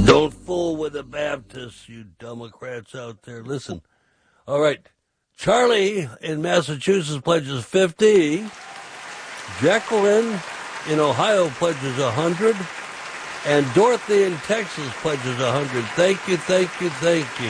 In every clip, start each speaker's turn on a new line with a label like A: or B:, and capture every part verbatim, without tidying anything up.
A: Don't fool with the Baptists, you Democrats out there. Listen. All right. Charlie in Massachusetts pledges fifty. Jacqueline in Ohio pledges one hundred. And Dorothy in Texas pledges one hundred. Thank you, thank you, thank you.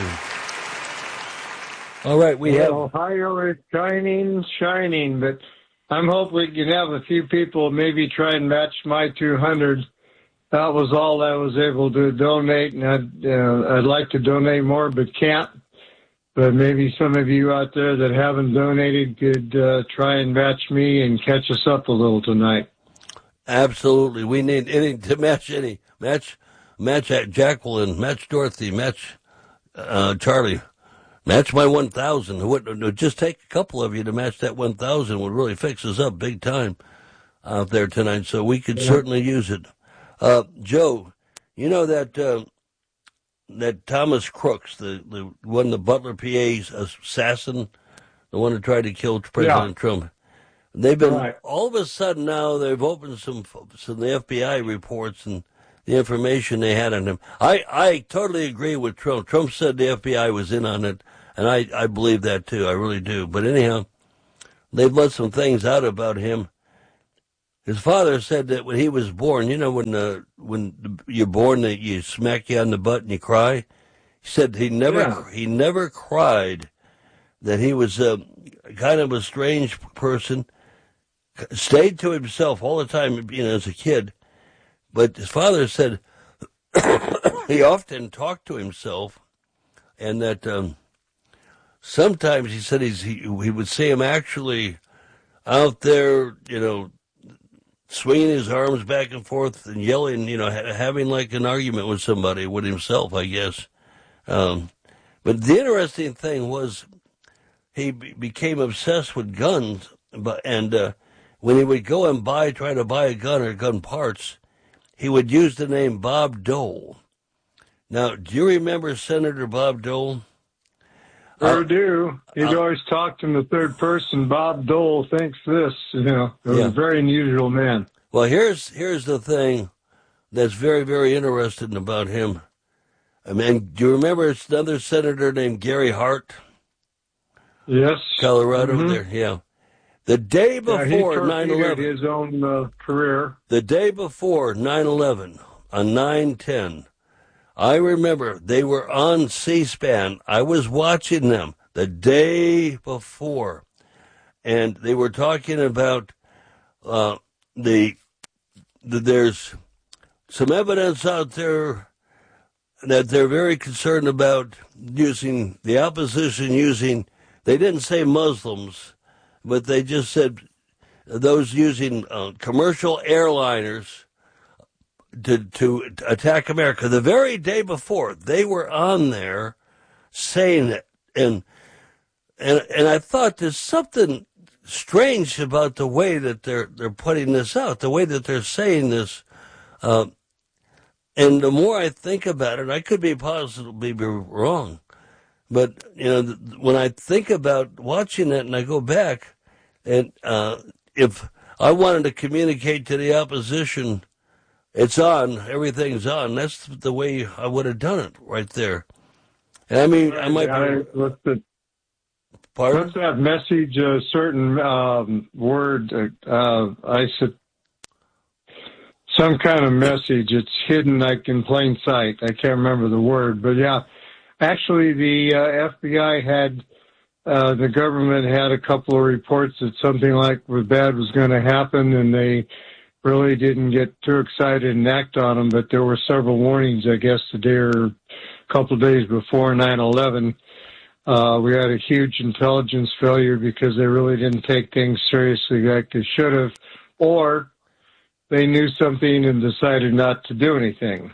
A: All right, we have...
B: Ohio is shining, shining, but I'm hoping we can have a few people maybe try and match my two hundred. That was all I was able to donate, and I'd, uh, I'd like to donate more, but can't. But maybe some of you out there that haven't donated could uh, try and match me and catch us up a little tonight.
A: Absolutely. We need any to match any. Match, match Jacqueline, match Dorothy, match uh, Charlie. Match my one thousand. It would just take a couple of you to match that one thousand would really fix us up big time out there tonight, so we could yeah. certainly use it. Uh, Joe, you know that uh, that Thomas Crooks, the, the one, the Butler P A's assassin, the one who tried to kill President yeah. Trump. They've been, right. all of a sudden now, they've opened some, some the F B I reports and the information they had on him. I, I totally agree with Trump. Trump said the F B I was in on it, and I, I believe that too. I really do. But anyhow, they've let some things out about him. His father said that when he was born, you know, when uh, when you're born, that you smack you on the butt and you cry. He said he never yeah. he never cried. That he was uh, kind of a strange person, stayed to himself all the time, you know, as a kid. But his father said he often talked to himself, and that um, sometimes he said he's, he he would see him actually out there, you know, swinging his arms back and forth and yelling, you know, ha- having like an argument with somebody, with himself, I guess. Um, but the interesting thing was he be- became obsessed with guns, but and uh, when he would go and buy, try to buy a gun or gun parts, he would use the name Bob Dole. Now, do you remember Senator Bob Dole?
B: Sure do. He'd uh, always talked in the third person. Bob Dole thinks this, you know. He was yeah. a very unusual man.
A: Well, here's here's the thing that's very, very interesting about him. I mean, do you remember it's another senator named Gary Hart?
B: Yes.
A: Colorado
B: mm-hmm.
A: there, yeah. The day before
B: yeah,
A: nine eleven.
B: his own uh, career.
A: The day before nine eleven, on nine ten, I remember they were on C-SPAN. I was watching them the day before, and they were talking about uh, the, the there's some evidence out there that they're very concerned about using, the opposition using, they didn't say Muslims, but they just said those using uh, commercial airliners To, to attack America. The very day before, they were on there saying it, and and and I thought there's something strange about the way that they're they're putting this out, the way that they're saying this, uh, and the more I think about it, I could be possibly be wrong, but you know, when I think about watching it and I go back, and uh, if I wanted to communicate to the opposition, it's on, everything's on. That's the way I would have done it right there. And I mean, I might
B: I, let's, the,
A: pardon?
B: Let's that message a certain um, word, uh, I said, some kind of message. It's hidden like in plain sight. I can't remember the word, but yeah. Actually, the uh, F B I had, uh, the government had a couple of reports that something like bad was going to happen, and they really didn't get too excited and act on them, but there were several warnings, I guess, the day or a couple of days before nine eleven. Uh, we had a huge intelligence failure because they really didn't take things seriously like they should have, or they knew something and decided not to do anything.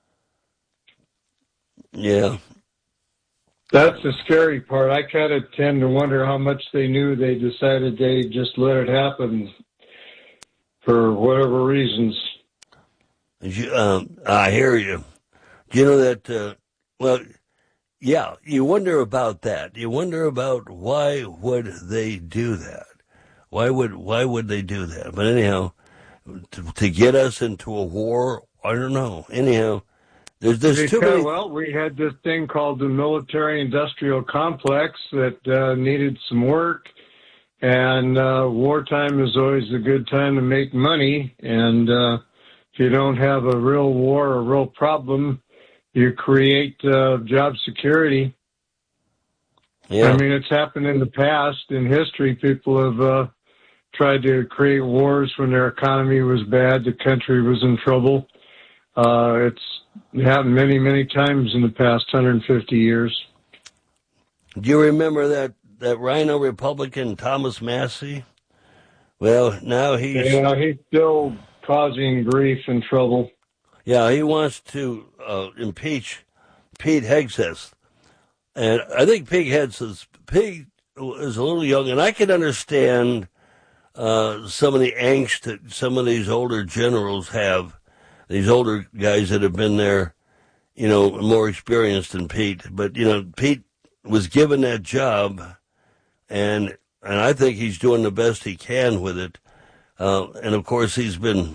A: Yeah.
B: That's the scary part. I kind of tend to wonder how much they knew they decided they just let it happen for whatever reasons.
A: You, um, I hear you. You know that, uh, well, yeah, you wonder about that. You wonder about why would they do that? Why would why would they do that? But anyhow, to, to get us into a war, I don't know. Anyhow, There's there's too
B: because,
A: many.
B: Well, we had this thing called the military-industrial complex that uh, needed some work, and uh, wartime is always a good time to make money. And uh, if you don't have a real war, a real problem, you create uh, job security.
A: Yeah.
B: I mean, it's happened in the past. In history, people have uh, tried to create wars when their economy was bad, the country was in trouble. Uh, it's happened many, many times in the past one hundred fifty years.
A: Do you remember that, that Rhino Republican Thomas Massey? Well, now he's...
B: Yeah, he's still causing grief and trouble.
A: Yeah, he wants to uh, impeach Pete Hegseth. And I think Pete Hegseth, Pete is a little young, and I can understand uh, some of the angst that some of these older generals have, these older guys that have been there, you know, more experienced than Pete. But, you know, Pete was given that job, and and I think he's doing the best he can with it. Uh, and, of course, he's been,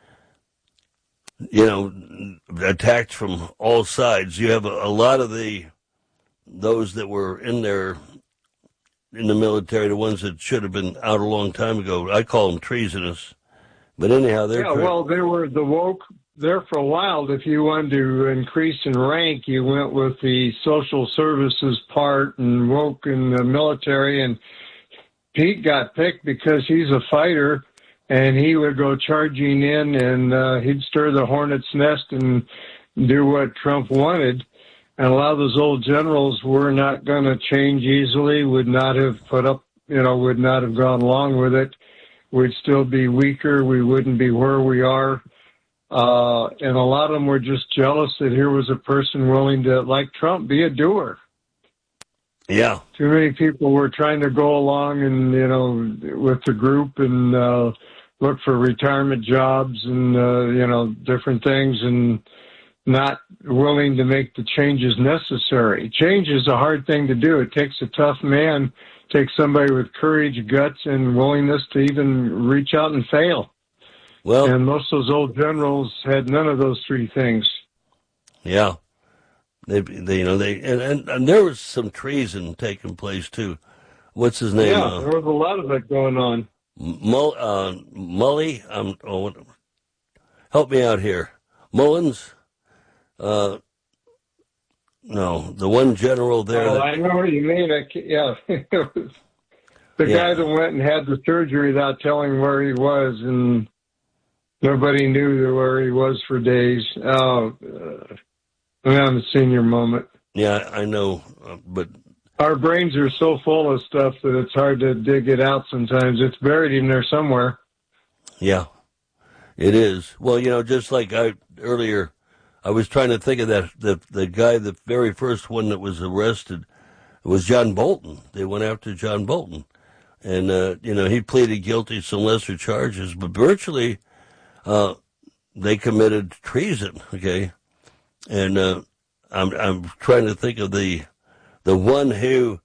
A: you know, attacked from all sides. You have a, a lot of the those that were in there in the military, the ones that should have been out a long time ago. I call them treasonous. But anyhow, they're...
B: Yeah, well, they were the woke there for a while. If you wanted to increase in rank, you went with the social services part and woke in the military. And Pete got picked because he's a fighter, and he would go charging in, and uh, he'd stir the hornet's nest and do what Trump wanted. And a lot of those old generals were not going to change easily, would not have put up, you know, would not have gone along with it. We'd still be weaker. We wouldn't be where we are. Uh, and a lot of them were just jealous that here was a person willing to, like Trump, be a doer.
A: Yeah.
B: Too many people were trying to go along and, you know, with the group and uh, look for retirement jobs and, uh, you know, different things, and not willing to make the changes necessary. Change is a hard thing to do. It takes a tough man, takes somebody with courage, guts, and willingness to even reach out and fail.
A: Well,
B: and most of those old generals had none of those three things.
A: Yeah. They, they you know, they, and, and, and there was some treason taking place too. What's his name?
B: Yeah,
A: uh,
B: there was a lot of it going on.
A: Mull, uh, Mully, um, oh, what, help me out here. Mullins? Uh, no, the one general there.
B: Oh,
A: that,
B: I know what you mean. I can't, yeah, it was the
A: yeah.
B: guy that went and had the surgery without telling where he was, and nobody knew where he was for days. Oh, uh, I'm having a senior moment.
A: Yeah, I know, uh, but
B: our brains are so full of stuff that it's hard to dig it out sometimes. It's buried in there somewhere.
A: Yeah, it is. Well, you know, just like I earlier, I was trying to think of that, the, the guy, the very first one that was arrested was John Bolton. They went after John Bolton. And, uh, you know, he pleaded guilty to some lesser charges, but virtually uh, they committed treason, okay? And uh, I'm I'm trying to think of the the one who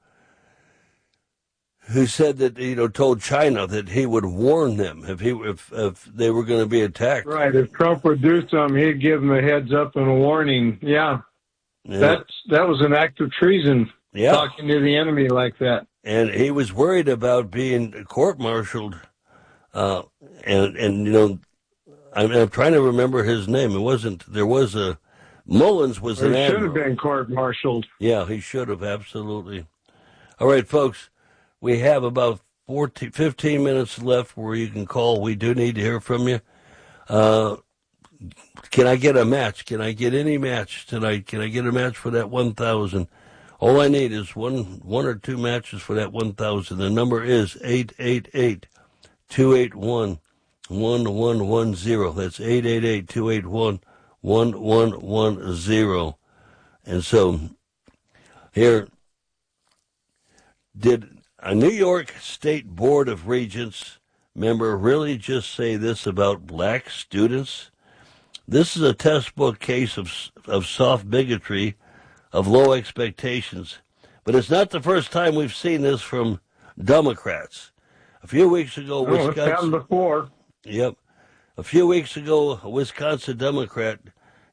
A: who said that, you know, told China that he would warn them if he if if they were going to be attacked.
B: Right. If Trump would do something, he'd give them a heads up and a warning. Yeah.
A: Yeah.
B: That's that was an act of treason.
A: Yeah.
B: Talking to the enemy like that.
A: And he was worried about being court-martialed. Uh, and and you know, I'm, I'm trying to remember his name. It wasn't. There was a Mullins was
B: Or
A: an
B: he should
A: admiral.
B: have been court-martialed.
A: Yeah, he should have, absolutely. All right, folks, we have about fourteen, fifteen minutes left where you can call. We do need to hear from you. Uh, can I get a match? Can I get any match tonight? Can I get a match for that one thousand? All I need is one one or two matches for that one thousand. The number is eight eight eight, two eight one, one one one zero. That's eight eight eight, two eight one, one one one zero. And so, here, did a New York State Board of Regents member really just say this about black students? This is a textbook case of of soft bigotry, of low expectations. But it's not the first time we've seen this from Democrats. A few weeks ago,
B: Oh,
A: Wisconsin...
B: it's happened before.
A: Yep. A few weeks ago, a Wisconsin Democrat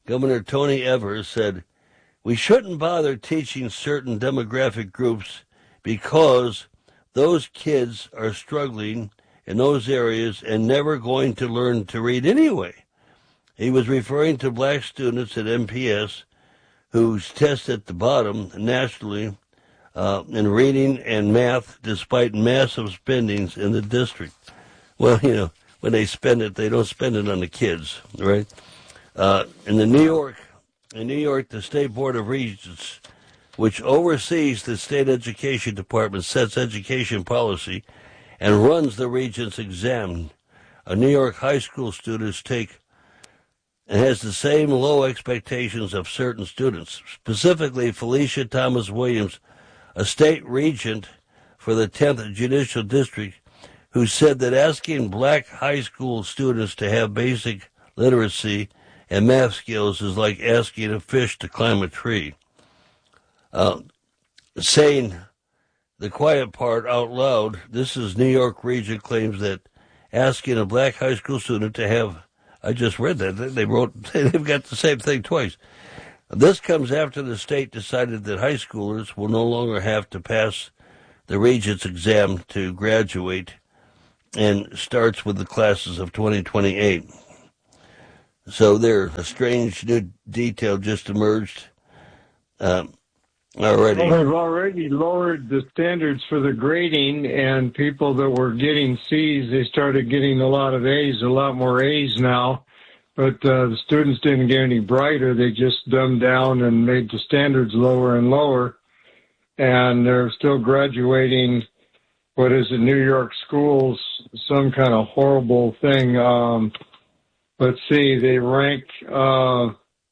A: Governor Tony Evers said, "We shouldn't bother teaching certain demographic groups because those kids are struggling in those areas and never going to learn to read anyway." He was referring to black students at M P S whose test at the bottom nationally uh, in reading and math despite massive spendings in the district. Well, you know, when they spend it, they don't spend it on the kids, right? Uh, in the New York, in New York, the State Board of Regents, which oversees the state education department, sets education policy and runs the Regents exam. A New York high school students take and has the same low expectations of certain students. Specifically, Felicia Thomas Williams, a state regent for the tenth Judicial District, who said that asking black high school students to have basic literacy and math skills is like asking a fish to climb a tree. Uh, saying the quiet part out loud, this is New York Regent claims that asking a black high school student to have, I just read that, they wrote, they've got the same thing twice. This comes after the state decided that high schoolers will no longer have to pass the Regents exam to graduate, and starts with the classes of twenty twenty-eight. So there, a strange new detail just emerged um, already.
B: Well, they've already lowered the standards for the grading, and people that were getting C's, they started getting a lot of A's, a lot more A's now. But uh, the students didn't get any brighter. They just dumbed down and made the standards lower and lower. And they're still graduating, what is it, New York schools, some kind of horrible thing. Um, let's see, they rank, uh,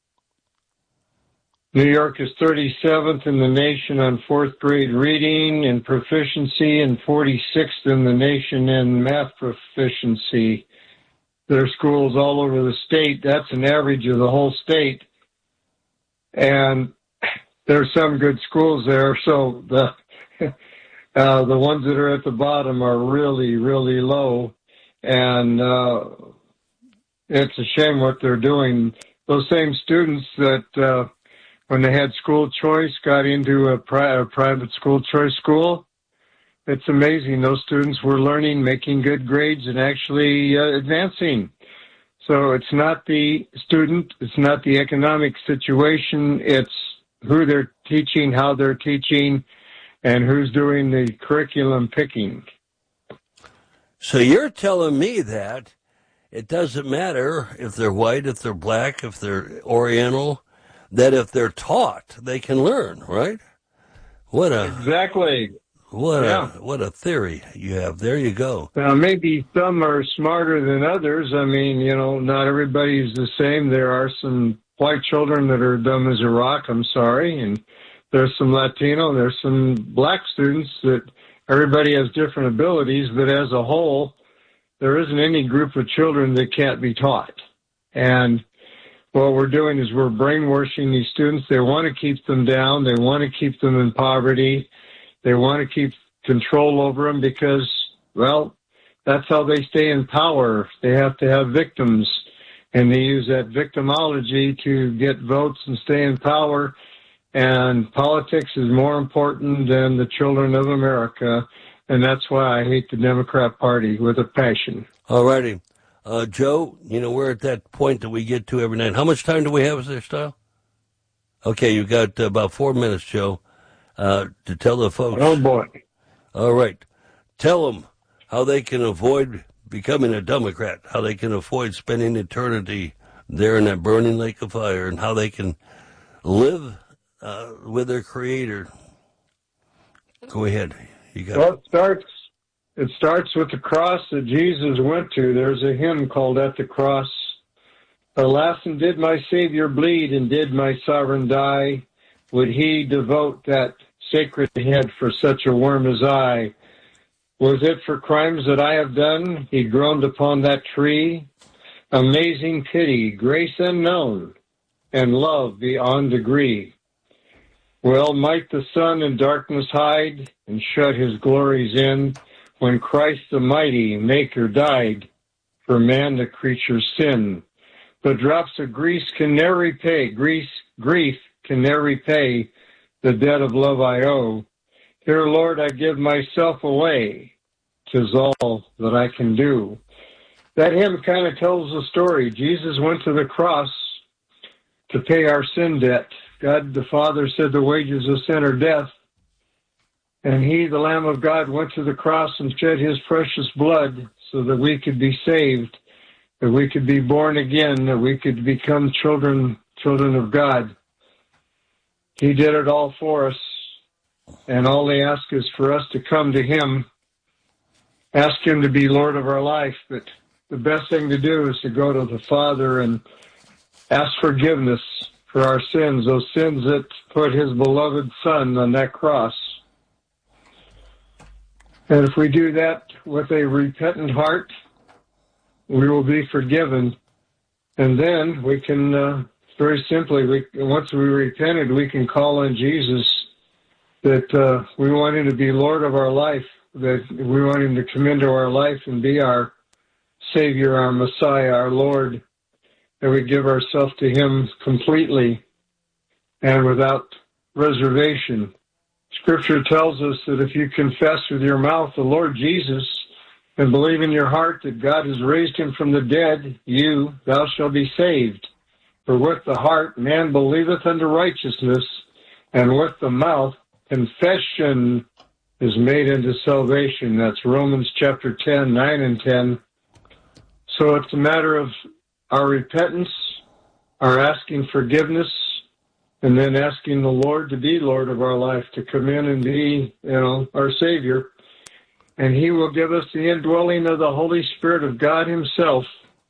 B: New York is thirty-seventh in the nation on fourth grade reading and proficiency and forty-sixth in the nation in math proficiency. There are schools all over the state. That's an average of the whole state. And there's some good schools there, so the uh, the ones that are at the bottom are really, really low. And uh, it's a shame what they're doing. Those same students that, uh, when they had school choice, got into a, pri- a private school choice school, it's amazing. Those students were learning, making good grades, and actually uh, advancing. So it's not the student, it's not the economic situation, it's who they're teaching, how they're teaching, and who's doing the curriculum picking.
A: So you're telling me that it doesn't matter if they're white, if they're black, if they're Oriental, that if they're taught, they can learn, right? What a
B: exactly.
A: What
B: yeah.
A: a what a theory you have. There you go.
B: Now, maybe some are smarter than others. I mean, you know, not everybody's the same. There are some white children that are dumb as a rock, I'm sorry, and there's some Latino, there's some black students that everybody has different abilities, but as a whole, there isn't any group of children that can't be taught. And what we're doing is we're brainwashing these students. They want to keep them down. They want to keep them in poverty. They want to keep control over them because, well, that's how they stay in power. They have to have victims, and they use that victimology to get votes and stay in power. And politics is more important than the children of America, and that's why I hate the Democrat Party with a passion.
A: All righty. Uh, Joe, you know, we're at that point that we get to every night. How much time do we have, is there, Style? Okay, you've got uh, about four minutes, Joe, uh, to tell the folks.
B: Oh, boy.
A: All right. Tell them how they can avoid becoming a Democrat, how they can avoid spending eternity there in that burning lake of fire, and how they can live uh, with their Creator. Go ahead. You got
B: well, it starts, it starts with the cross that Jesus went to. There's a hymn called At the Cross. Alas, and did my Savior bleed, and did my sovereign die? Would he devote that sacred head for such a worm as I? Was it for crimes that I have done? He groaned upon that tree. Amazing pity, grace unknown, and love beyond degree. Well, might the sun in darkness hide and shut his glories in, when Christ the mighty Maker died for man the creature's sin. but drops of grease can ne'er repay, grease, grief can ne'er repay the debt of love I owe. Here, Lord, I give myself away, 'tis all that I can do. That hymn kind of tells the story. Jesus went to the cross to pay our sin debt. God the Father said the wages of sin are death. And he, the Lamb of God, went to the cross and shed his precious blood so that we could be saved, that we could be born again, that we could become children, children of God. He did it all for us, and all they ask is for us to come to him, ask him to be Lord of our life. But the best thing to do is to go to the Father and ask forgiveness for our sins, those sins that put his beloved Son on that cross. And if we do that with a repentant heart, we will be forgiven. And then we can, uh, very simply, we, once we repented, we can call on Jesus that uh, we want him to be Lord of our life, that we want him to come into our life and be our Savior, our Messiah, our Lord, that we give ourselves to him completely and without reservation. Scripture tells us that if you confess with your mouth the Lord Jesus and believe in your heart that God has raised him from the dead, you, thou shalt be saved. For with the heart man believeth unto righteousness, and with the mouth confession is made unto salvation. That's Romans chapter ten, nine and ten. So it's a matter of our repentance, our asking forgiveness, and then asking the Lord to be Lord of our life, to come in and be, you know, our Savior. And he will give us the indwelling of the Holy Spirit of God himself.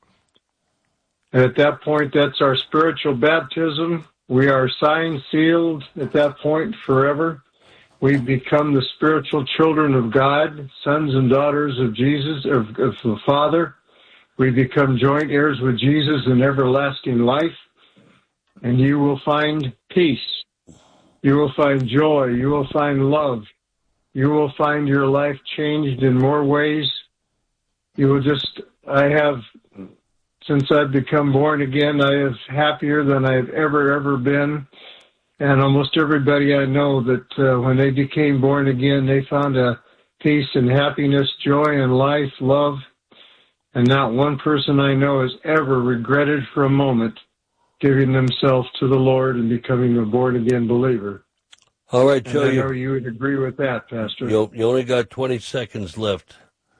B: And at that point, that's our spiritual baptism. We are signed, sealed at that point forever. We become the spiritual children of God, sons and daughters of Jesus, of, of the Father. We become joint heirs with Jesus in everlasting life. And you will find peace. You will find joy. You will find love. You will find your life changed in more ways. You will just, I have, since I've become born again, I am happier than I've ever, ever been. And almost everybody I know that uh, when they became born again, they found a peace and happiness, joy and life, love. And not one person I know has ever regretted for a moment giving themselves to the Lord and becoming a born-again believer.
A: All right, Joe.
B: And I
A: you,
B: know you would agree with that, Pastor.
A: You, you only got twenty seconds left.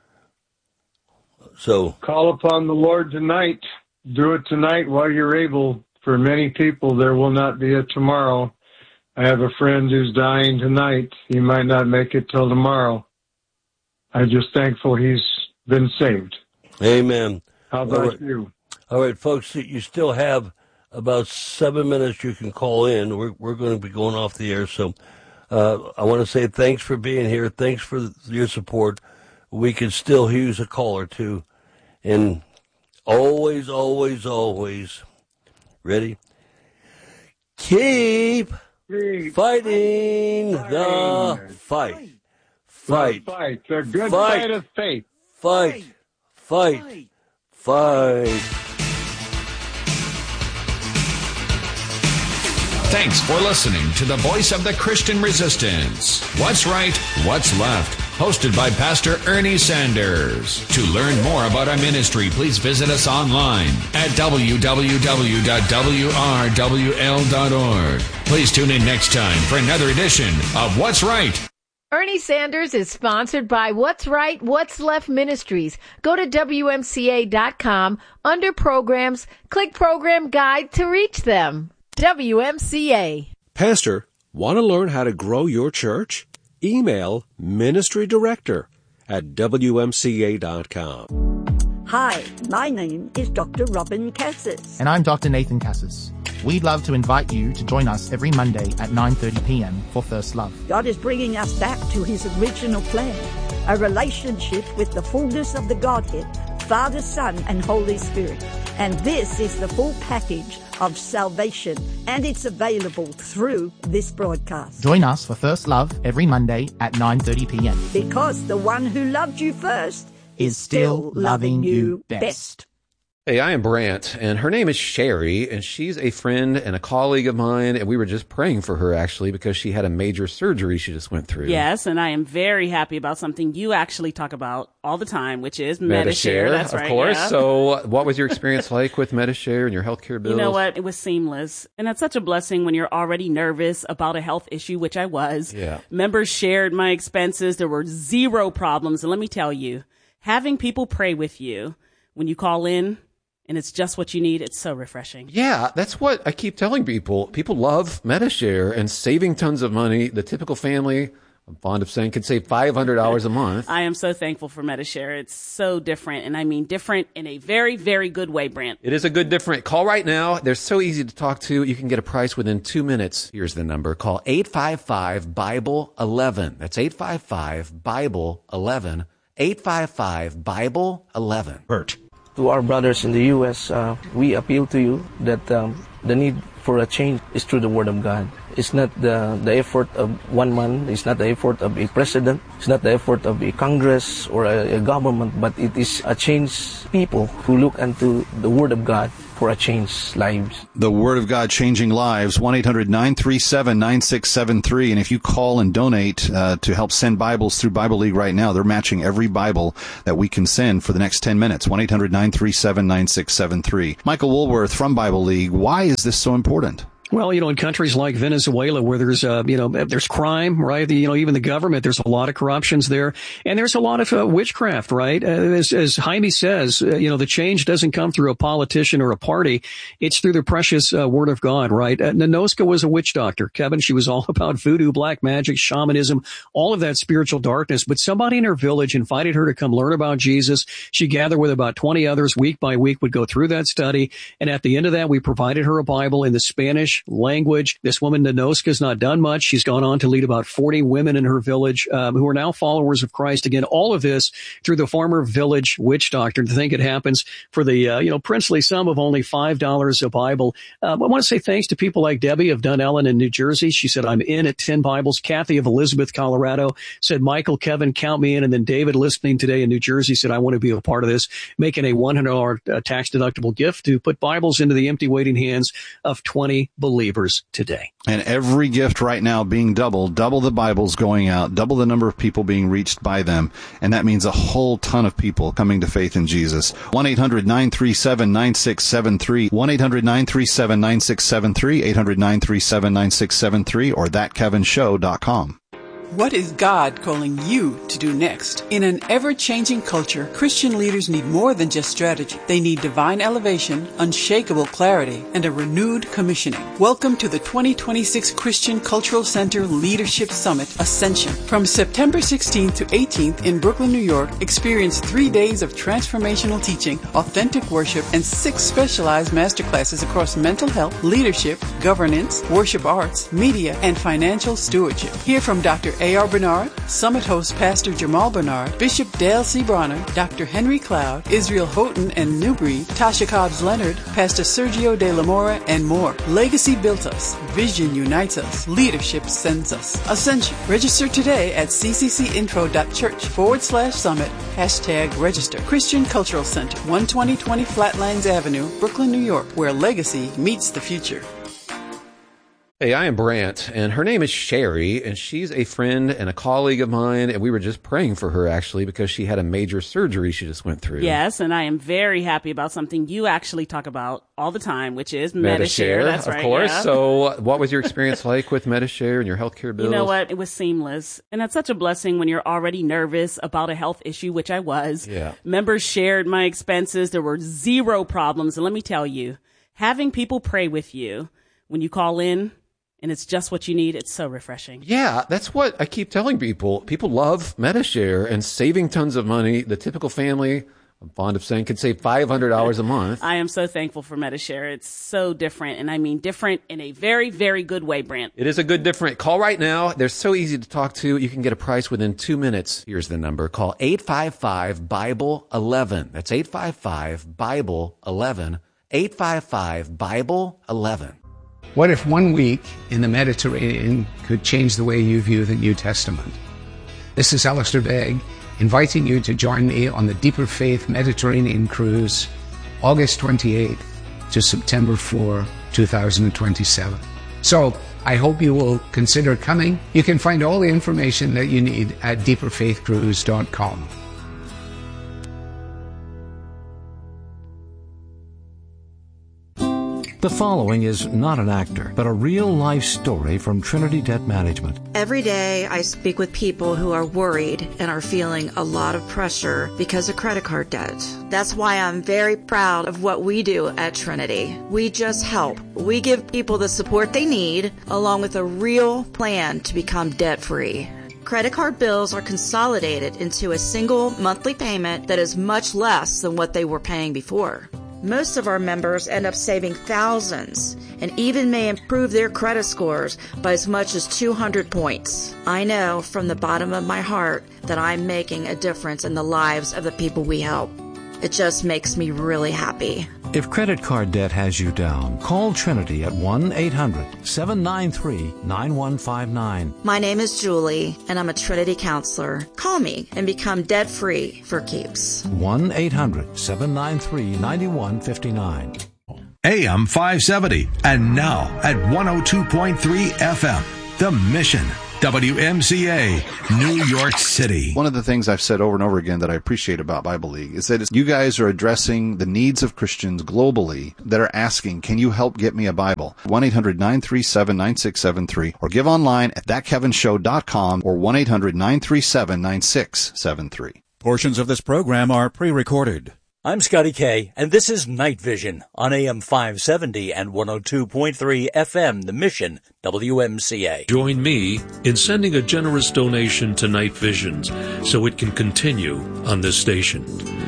A: So
B: call upon the Lord tonight. Do it tonight while you're able. For many people, there will not be a tomorrow. I have a friend who's dying tonight. He might not make it till tomorrow. I'm just thankful he's been saved.
A: Amen.
B: How about
A: All right.
B: you?
A: All right, folks, you still have about seven minutes you can call in. We're we're going to be going off the air, so uh, I want to say thanks for being here. Thanks for your support. We could still use a call or two. And always, always, always, ready? Keep, Keep fighting, fighting the fight. Fight.
B: The fight. The good
A: fight.
B: fight of faith.
A: Fight. Fight. Fight. Fight.
C: Thanks for listening to the Voice of the Christian Resistance. What's Right, What's Left? Hosted by Pastor Ernie Sanders. To learn more about our ministry, please visit us online at w w w dot w r w l dot org. Please tune in next time for another edition of What's Right.
D: Ernie Sanders is sponsored by What's Right, What's Left Ministries. Go to w m c a dot com, under Programs, click Program Guide to reach them. W M C A.
E: Pastor, want to learn how to grow your church? Email Ministry Director at w m c a dot com.
F: Hi, my name is Doctor Robin Cassis.
G: And I'm Doctor Nathan Cassis. We'd love to invite you to join us every Monday at nine thirty p.m. for First Love.
F: God is bringing us back to his original plan, a relationship with the fullness of the Godhead, Father, Son, and Holy Spirit. And this is the full package of salvation, and it's available through this broadcast.
G: Join us for First Love every Monday at nine thirty p.m.
F: Because the one who loved you first
G: is still loving you best.
H: Hey, I am Brant, and her name is Sherry, and she's a friend and a colleague of mine, and we were just praying for her, actually, because she had a major surgery she just went through.
I: Yes, and I am very happy about something you actually talk about all the time, which is
H: Medi-Share.
I: Medi-Share. That's
H: of
I: right,
H: course.
I: yeah.
H: So what was your experience like with Medi-Share and your healthcare bills?
I: You know what? It was seamless. And that's such a blessing when you're already nervous about a health issue, which I was.
H: Yeah.
I: Members shared my expenses. There were zero problems. And let me tell you, having people pray with you when you call in, and it's just what you need, it's so refreshing.
H: Yeah, that's what I keep telling people. People love Medi-Share and saving tons of money. The typical family, I'm fond of saying, can save five hundred dollars a month.
I: I am so thankful for Medi-Share. It's so different, and I mean different in a very, very good way, Brant.
H: It is a good different. Call right now. They're so easy to talk to. You can get a price within two minutes. Here's the number. Call eight five five, Bible eleven. That's eight five five, Bible eleven. eight five five, Bible eleven.
J: Bert. To our brothers in the U S, uh, we appeal to you that um, the need for a change is through the Word of God. It's not the, the effort of one man. It's not the effort of a president. It's not the effort of a Congress or a, a government, but it is a changed people who look unto the Word of God for a changed lives.
K: The Word of God changing lives. one eight hundred nine three seven nine six seven three. And if you call and donate uh, to help send Bibles through Bible League right now, they're matching every Bible that we can send for the next ten minutes. one eight hundred nine three seven nine six seven three. Michael Woolworth from Bible League. Why is this so important?
L: Well, you know, in countries like Venezuela where there's, uh, you know, there's crime, right? The, you know, even the government, there's a lot of corruptions there. And there's a lot of uh, witchcraft, right? Uh, as, as Jaime says, uh, you know, the change doesn't come through a politician or a party. It's through the precious uh, Word of God, right? Uh, Nanoska was a witch doctor, Kevin. She was all about voodoo, black magic, shamanism, all of that spiritual darkness. But somebody in her village invited her to come learn about Jesus. She gathered with about twenty others week by week, would go through that study. And at the end of that, we provided her a Bible in the Spanish language. This woman, Nanoska, has not done much. She's gone on to lead about forty women in her village um, who are now followers of Christ. Again, all of this through the Farmer Village witch doctrine. To think it happens for the, uh, you know, princely sum of only five dollars a Bible. Um, I want to say thanks to people like Debbie of Dunellen in New Jersey. She said, I'm in at ten Bibles. Kathy of Elizabeth, Colorado said, Michael, Kevin, count me in. And then David, listening today in New Jersey, said, I want to be a part of this, making a one hundred dollars uh, tax-deductible gift to put Bibles into the empty waiting hands of twenty believers today.
K: And every gift right now being doubled, double the Bibles going out, double the number of people being reached by them. And that means a whole ton of people coming to faith in Jesus. one eight hundred nine three seven nine six seven three, one eight hundred nine three seven nine six seven three, eight hundred nine three seven nine six seven three, or that kevin show dot com.
M: What is God calling you to do next? In an ever-changing culture, Christian leaders need more than just strategy. They need divine elevation, unshakable clarity, and a renewed commissioning. Welcome to the twenty twenty-six Christian Cultural Center Leadership Summit, Ascension. From September sixteenth to eighteenth in Brooklyn, New York, experience three days of transformational teaching, authentic worship, and six specialized masterclasses across mental health, leadership, governance, worship arts, media, and financial stewardship. Hear from Doctor A R Bernard, Summit host Pastor Jamal Bernard, Bishop Dale C. Bronner, Doctor Henry Cloud, Israel Houghton and Newbury, Tasha Cobbs Leonard, Pastor Sergio De La Mora, and more. Legacy built us. Vision unites us. Leadership sends us. Ascension. Register today at cccinfo.church forward slash summit, hashtag register. Christian Cultural Center, one twenty twenty Flatlands Avenue, Brooklyn, New York, where legacy meets the future.
H: Hey, I am Brant, and her name is Sherry, and she's a friend and a colleague of mine, and we were just praying for her, actually, because she had a major surgery she just went through.
I: Yes, and I am very happy about something you actually talk about all the time, which is
H: Medi-Share.
I: Medi-Share. That's
H: of
I: right,
H: course.
I: yeah.
H: So what was your experience like with Medi-Share and your healthcare bills?
I: You know what? It was seamless. And that's such a blessing when you're already nervous about a health issue, which I was.
H: Yeah.
I: Members shared my expenses. There were zero problems. And let me tell you, having people pray with you when you call in, and it's just what you need, it's so refreshing.
H: Yeah, that's what I keep telling people. People love Medi-Share and saving tons of money. The typical family, I'm fond of saying, can save five hundred dollars a month.
I: I am so thankful for Medi-Share. It's so different, and I mean different in a very, very good way, Brant.
H: It is a good different. Call right now. They're so easy to talk to. You can get a price within two minutes. Here's the number. Call eight five five, Bible eleven. That's eight five five, Bible eleven. eight five five, Bible eleven.
N: What if one week in the Mediterranean could change the way you view the New Testament? This is Alistair Begg, inviting you to join me on the Deeper Faith Mediterranean cruise August twenty-eighth to September fourth, two thousand twenty-seven. So I hope you will consider coming. You can find all the information that you need at deeper faith cruise dot com.
O: The following is not an actor, but a real-life story from Trinity Debt Management.
P: Every day I speak with people who are worried and are feeling a lot of pressure because of credit card debt. That's why I'm very proud of what we do at Trinity. We just help. We give people the support they need, along with a real plan to become debt-free. Credit card bills are consolidated into a single monthly payment that is much less than what they were paying before. Most of our members end up saving thousands and even may improve their credit scores by as much as two hundred points. I know from the bottom of my heart that I'm making a difference in the lives of the people we help. It just makes me really happy.
O: If credit card debt has you down, call Trinity at one eight hundred seven nine three nine one five nine.
P: My name is Julie, and I'm a Trinity counselor. Call me and become debt-free for keeps.
O: one eight hundred seven nine three nine one five nine.
Q: A M five seventy, and now at one oh two point three F M, The Mission. W M C A, New York City.
K: One of the things I've said over and over again that I appreciate about Bible League is that you guys are addressing the needs of Christians globally that are asking, can you help get me a Bible? one eight hundred nine three seven nine six seven three or give online at that kevin show dot com or one eight hundred nine three seven nine six seven three.
R: Portions of this program are pre-recorded. I'm Scotty K, and this is Night Vision on A M five seventy and one oh two point three F M, The Mission, W M C A.
S: Join me in sending a generous donation to Night Visions so it can continue on this station.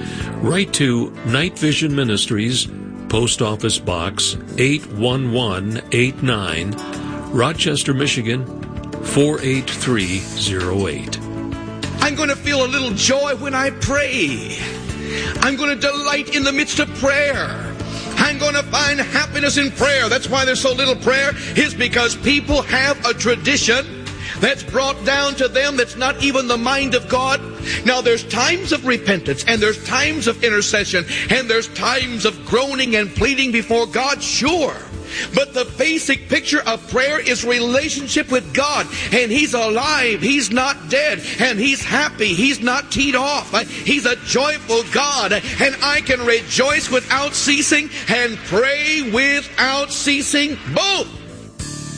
S: Write to Night Vision Ministries, Post Office Box eight one one eight nine, Rochester, Michigan four eight three zero eight.
T: I'm going to feel a little joy when I pray. I'm going to delight in the midst of prayer. I'm going to find happiness in prayer. That's why there's so little prayer, is because people have a tradition that's brought down to them that's not even the mind of God. Now, there's times of repentance, and there's times of intercession, and there's times of groaning and pleading before God, sure. But the basic picture of prayer is relationship with God. And He's alive. He's not dead. And He's happy. He's not teed off. He's a joyful God. And I can rejoice without ceasing and pray without ceasing both.